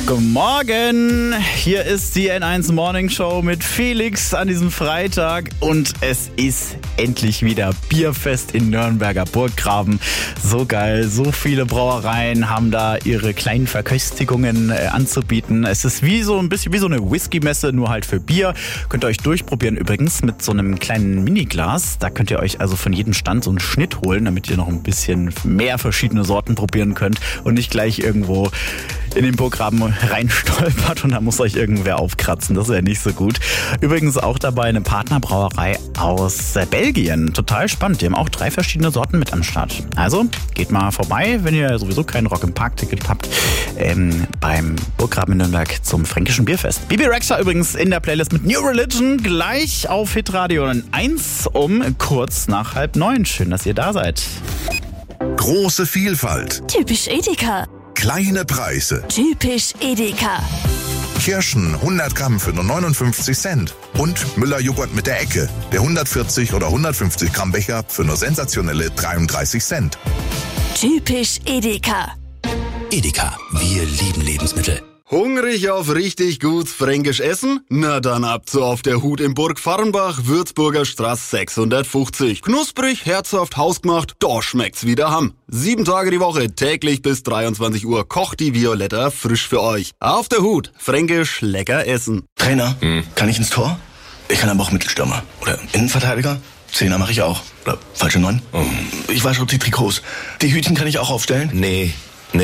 Guten Morgen, hier ist die N1 Morning Show mit Felix an diesem Freitag und es ist endlich wieder Bierfest in Nürnberger Burggraben. So geil, so viele Brauereien haben da ihre kleinen Verköstigungen anzubieten. Es ist wie so ein bisschen wie so eine Whisky-Messe, nur halt für Bier. Könnt ihr euch durchprobieren übrigens mit so einem kleinen Miniglas. Da könnt ihr euch also von jedem Stand so einen Schnitt holen, damit ihr noch ein bisschen mehr verschiedene Sorten probieren könnt und nicht gleich irgendwo in den Burggraben reinstolpert und da muss euch irgendwer aufkratzen. Das ist ja nicht so gut. Übrigens auch dabei eine Partnerbrauerei aus Belgien. Total spannend. Die haben auch 3 verschiedene Sorten mit am Start. Also geht mal vorbei, wenn ihr sowieso kein Rock im Park-Ticket habt, beim Burggraben in Nürnberg zum Fränkischen Bierfest. Bibi Rexha übrigens in der Playlist mit New Religion gleich auf Hitradio 1 um kurz nach 8:30. Schön, dass ihr da seid. Große Vielfalt. Typisch Edeka. Kleine Preise. Typisch Edeka. Kirschen 100 Gramm für nur 59 Cent. Und Müller-Joghurt mit der Ecke. Der 140 oder 150 Gramm Becher für nur sensationelle 33 Cent. Typisch Edeka. Edeka, wir lieben Lebensmittel. Hungrig auf richtig gutes fränkisch Essen? Na dann ab zu Auf der Hut in Burg Farrenbach, Würzburger Straße 650. Knusprig, herzhaft, hausgemacht, da schmeckt's wie daheim. 7 Tage die Woche, täglich bis 23 Uhr kocht die Violetta frisch für euch. Auf der Hut, fränkisch lecker essen. Trainer, kann ich ins Tor? Ich kann aber auch Mittelstürmer. Oder Innenverteidiger? Zehner mache ich auch. Oder falsche 9? Ich weiß schon die Trikots. Die Hütchen kann ich auch aufstellen? Nee.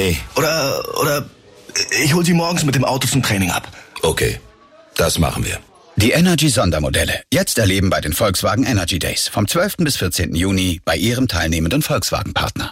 Oder ich hol sie morgens mit dem Auto zum Training ab. Okay, das machen wir. Die Energy-Sondermodelle. Jetzt erleben bei den Volkswagen Energy Days. Vom 12. bis 14. Juni bei Ihrem teilnehmenden Volkswagen-Partner.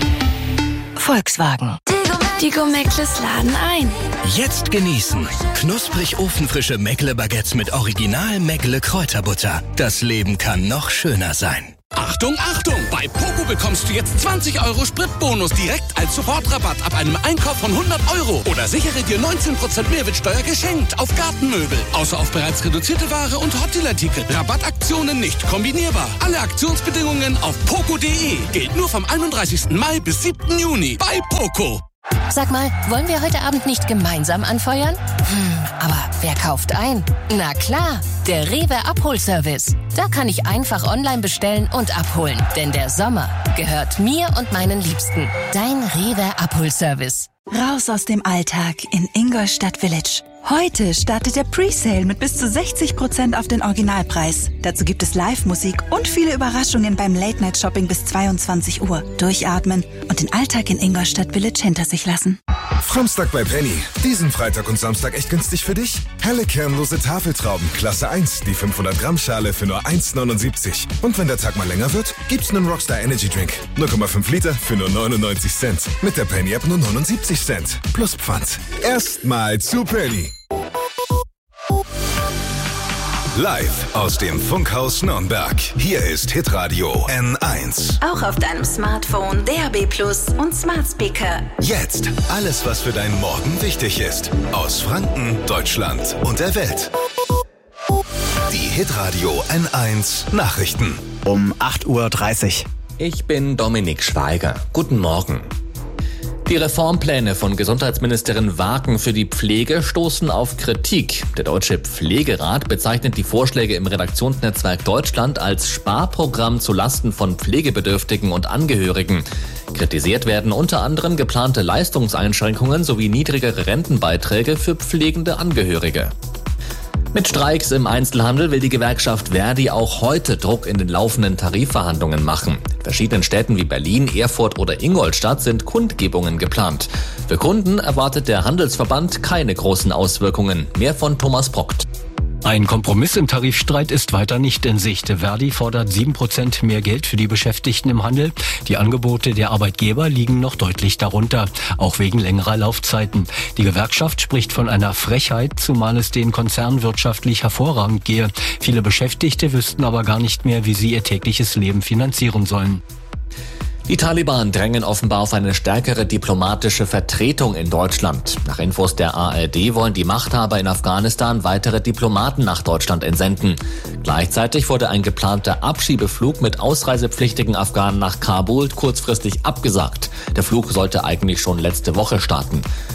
Volkswagen. Die Gourmetless laden ein. Jetzt genießen. Knusprig ofenfrische Meckle-Baguettes mit Original Meckle-Kräuterbutter. Das Leben kann noch schöner sein. Achtung, Achtung! Bei Poco bekommst du jetzt 20 € Spritbonus direkt als Sofortrabatt ab einem Einkauf von 100 €. Oder sichere dir 19% Mehrwertsteuer geschenkt auf Gartenmöbel. Außer auf bereits reduzierte Ware und Hotdeal-Artikel. Rabattaktionen nicht kombinierbar. Alle Aktionsbedingungen auf poco.de. Gilt nur vom 31. Mai bis 7. Juni bei Poco. Sag mal, wollen wir heute Abend nicht gemeinsam anfeuern? Aber wer kauft ein? Na klar, der Rewe Abholservice. Da kann ich einfach online bestellen und abholen. Denn der Sommer gehört mir und meinen Liebsten. Dein Rewe Abholservice. Raus aus dem Alltag in Ingolstadt Village. Heute startet der Presale mit bis zu 60% auf den Originalpreis. Dazu gibt es Live-Musik und viele Überraschungen beim Late-Night-Shopping bis 22 Uhr. Durchatmen und den Alltag in Ingolstadt Village hinter sich lassen. Framstag bei Penny. Diesen Freitag und Samstag echt günstig für dich? Helle kernlose Tafeltrauben, Klasse 1, die 500 Gramm Schale für nur 1,79. Und wenn der Tag mal länger wird, gibt's einen Rockstar Energy Drink. 0,5 Liter für nur 99 Cent. Mit der Penny App nur 79 Cent. Plus Pfand. Erstmal zu Penny. Live aus dem Funkhaus Nürnberg. Hier ist Hitradio N1. Auch auf deinem Smartphone, DAB+ und Smart Speaker. Jetzt alles, was für deinen Morgen wichtig ist. Aus Franken, Deutschland und der Welt. Die Hitradio N1 Nachrichten. Um 8:30 Uhr. Ich bin Dominik Schweiger. Guten Morgen. Die Reformpläne von Gesundheitsministerin Waken für die Pflege stoßen auf Kritik. Der Deutsche Pflegerat bezeichnet die Vorschläge im Redaktionsnetzwerk Deutschland als Sparprogramm zulasten von Pflegebedürftigen und Angehörigen. Kritisiert werden unter anderem geplante Leistungseinschränkungen sowie niedrigere Rentenbeiträge für pflegende Angehörige. Mit Streiks im Einzelhandel will die Gewerkschaft Verdi auch heute Druck in den laufenden Tarifverhandlungen machen. In verschiedenen Städten wie Berlin, Erfurt oder Ingolstadt sind Kundgebungen geplant. Für Kunden erwartet der Handelsverband keine großen Auswirkungen. Mehr von Thomas Prockt. Ein Kompromiss im Tarifstreit ist weiter nicht in Sicht. Verdi fordert 7% mehr Geld für die Beschäftigten im Handel. Die Angebote der Arbeitgeber liegen noch deutlich darunter, auch wegen längerer Laufzeiten. Die Gewerkschaft spricht von einer Frechheit, zumal es den Konzernen wirtschaftlich hervorragend gehe. Viele Beschäftigte wüssten aber gar nicht mehr, wie sie ihr tägliches Leben finanzieren sollen. Die Taliban drängen offenbar auf eine stärkere diplomatische Vertretung in Deutschland. Nach Infos der ARD wollen die Machthaber in Afghanistan weitere Diplomaten nach Deutschland entsenden. Gleichzeitig wurde ein geplanter Abschiebeflug mit ausreisepflichtigen Afghanen nach Kabul kurzfristig abgesagt. Der Flug sollte eigentlich schon letzte Woche starten.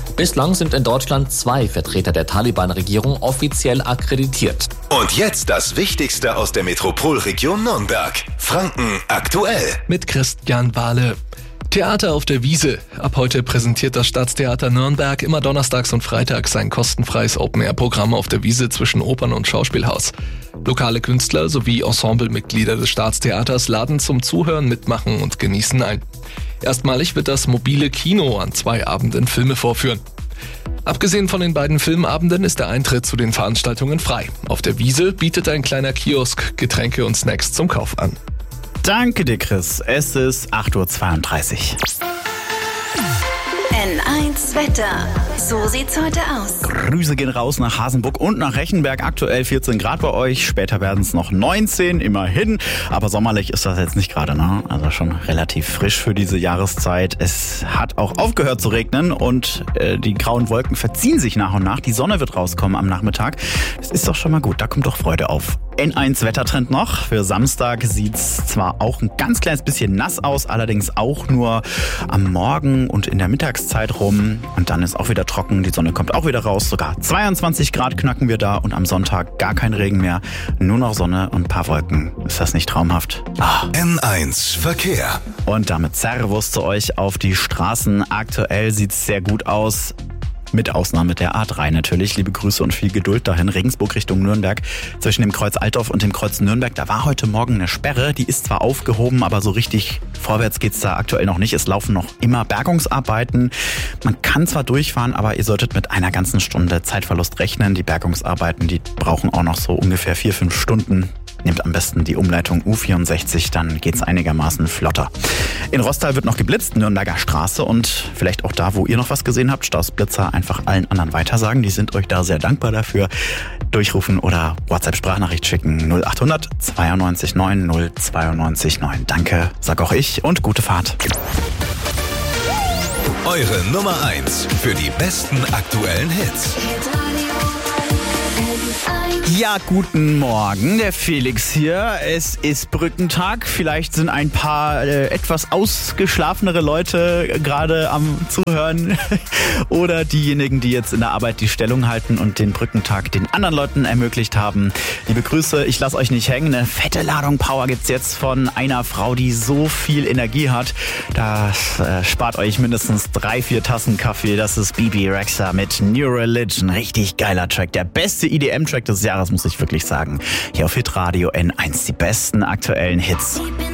Bislang sind in Deutschland 2 Vertreter der Taliban-Regierung offiziell akkreditiert. Und jetzt das Wichtigste aus der Metropolregion Nürnberg. Franken aktuell. Mit Christian Wahle. Theater auf der Wiese. Ab heute präsentiert das Staatstheater Nürnberg immer donnerstags und freitags sein kostenfreies Open-Air-Programm auf der Wiese zwischen Opern- und Schauspielhaus. Lokale Künstler sowie Ensemblemitglieder des Staatstheaters laden zum Zuhören, Mitmachen und Genießen ein. Erstmalig wird das mobile Kino an 2 Abenden Filme vorführen. Abgesehen von den beiden Filmabenden ist der Eintritt zu den Veranstaltungen frei. Auf der Wiese bietet ein kleiner Kiosk Getränke und Snacks zum Kauf an. Danke dir, Chris. Es ist 8:32 Uhr. N1 Wetter. So sieht's heute aus. Grüße gehen raus nach Hasenburg und nach Rechenberg. Aktuell 14 Grad bei euch. Später werden es noch 19, immerhin. Aber sommerlich ist das jetzt nicht gerade, ne? Also schon relativ frisch für diese Jahreszeit. Es hat auch aufgehört zu regnen und die grauen Wolken verziehen sich nach und nach. Die Sonne wird rauskommen am Nachmittag. Das ist doch schon mal gut. Da kommt doch Freude auf. N1 Wettertrend noch. Für Samstag sieht's zwar auch ein ganz kleines bisschen nass aus, allerdings auch nur am Morgen und in der Mittagszeit rum. Und dann ist auch wieder trocken, die Sonne kommt auch wieder raus. Sogar 22 Grad knacken wir da und am Sonntag gar kein Regen mehr. Nur noch Sonne und ein paar Wolken. Ist das nicht traumhaft? N1 Verkehr. Und damit Servus zu euch auf die Straßen. Aktuell sieht's sehr gut aus. Mit Ausnahme der A3 natürlich. Liebe Grüße und viel Geduld dahin. Regensburg Richtung Nürnberg. Zwischen dem Kreuz Altdorf und dem Kreuz Nürnberg, da war heute Morgen eine Sperre. Die ist zwar aufgehoben, aber so richtig vorwärts geht's da aktuell noch nicht. Es laufen noch immer Bergungsarbeiten. Man kann zwar durchfahren, aber ihr solltet mit einer ganzen Stunde Zeitverlust rechnen. Die Bergungsarbeiten, die brauchen auch noch so ungefähr 4-5 Stunden. Nehmt am besten die Umleitung U64, dann geht's einigermaßen flotter. In Rostal wird noch geblitzt, Nürnberger Straße, und vielleicht auch da, wo ihr noch was gesehen habt, Stausblitzer einfach allen anderen weitersagen. Die sind euch da sehr dankbar dafür. Durchrufen oder WhatsApp-Sprachnachricht schicken 0800 92 9 092 9. Danke, sag auch ich, und gute Fahrt. Eure Nummer 1 für die besten aktuellen Hits. Ja, guten Morgen, der Felix hier. Es ist Brückentag. Vielleicht sind ein paar etwas ausgeschlafenere Leute gerade am Zuhören oder diejenigen, die jetzt in der Arbeit die Stellung halten und den Brückentag den anderen Leuten ermöglicht haben. Liebe Grüße, ich lasse euch nicht hängen. Eine fette Ladung Power gibt's jetzt von einer Frau, die so viel Energie hat. Das spart euch mindestens 3-4 Tassen Kaffee. Das ist Bibi Rexha mit New Religion. Richtig geiler Track. Der beste EDM-Track des Jahres, muss ich wirklich sagen. Hier auf Hitradio N1, die besten aktuellen Hits.